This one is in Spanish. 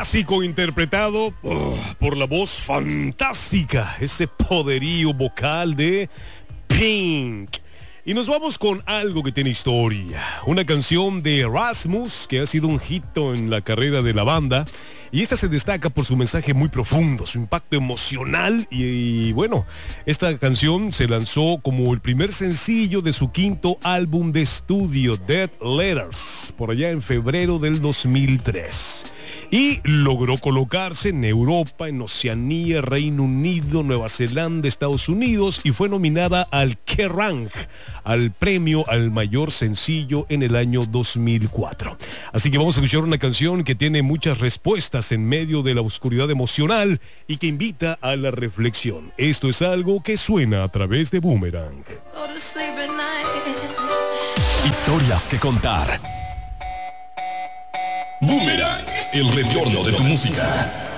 clásico interpretado por la voz fantástica, ese poderío vocal de Pink. Y nos vamos con algo que tiene historia, una canción de Erasmus que ha sido un hito en la carrera de la banda, y esta se destaca por su mensaje muy profundo, su impacto emocional y bueno, esta canción se lanzó como el primer sencillo de su quinto álbum de estudio, Dead Letters, por allá en febrero del 2003. Y logró colocarse en Europa, en Oceanía, Reino Unido, Nueva Zelanda, Estados Unidos, y fue nominada al Kerrang, al premio al mayor sencillo en el año 2004. Así que vamos a escuchar una canción que tiene muchas respuestas en medio de la oscuridad emocional y que invita a la reflexión. Esto es algo que suena a través de Boomerang. Historias que contar. Boomerang, el retorno de tu música.